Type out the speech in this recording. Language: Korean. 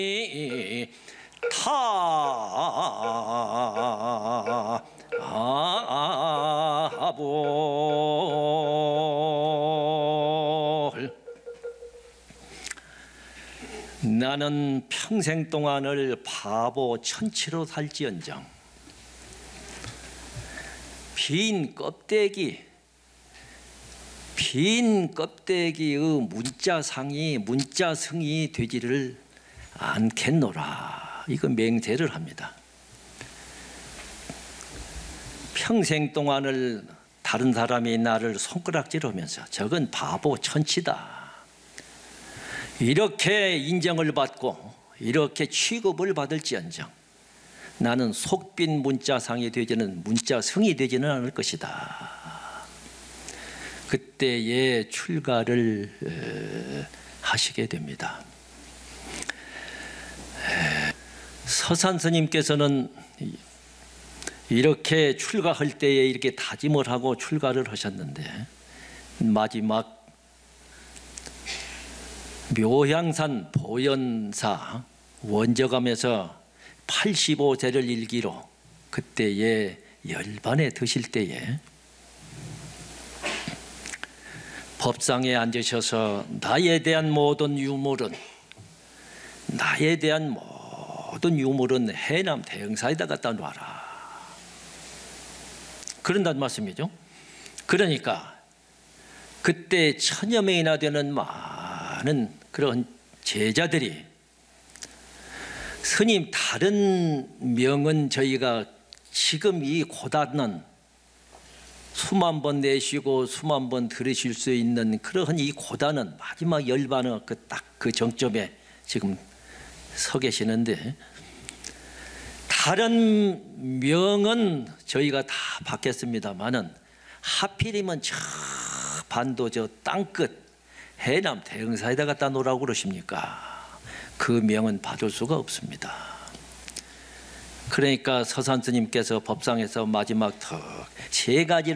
타볼 나는 평생 동안을 바보 천치로 살지언정 빈 껍데기의 문자성이 되지를 않겠노라. 이거 맹세를 합니다. 평생 동안을 다른 사람이 나를 손가락질하면서 저건 바보 천치다, 이렇게 인정을 받고 이렇게 취급을 받을지언정 나는 속빈 문자성이 되지는 않을 것이다. 그때에 출가를 하시게 됩니다. 서산 스님께서는 이렇게 출가할 때에 이렇게 다짐을 하고 출가를 하셨는데 마지막 묘향산 보현사 원저감에서 85세를 일기로 그때에 열반에 드실 때에 법상에 앉으셔서 나에 대한 모든 유물은 해남 대흥사에다 갖다 놔라, 그런다는 말씀이죠. 그러니까 그때 1000여 명이나 되는 많은 그런 제자들이 스님 다른 명은 저희가 지금 이 고단한 수만 번 내쉬고 수만 번 들으실 수 있는 그러한 이 고단은 마지막 열반의 딱 그 정점에 지금 서 계시는데 다른 명은 저희가 다 받겠습니다만은 하필이면 저 반도 저 땅끝 해남 대흥사에다 갖다 놓으라고 그러십니까? 그 명은 받을 수가 없습니다. 그러니까 서산 스님께서 법상에서 마지막 세 가지를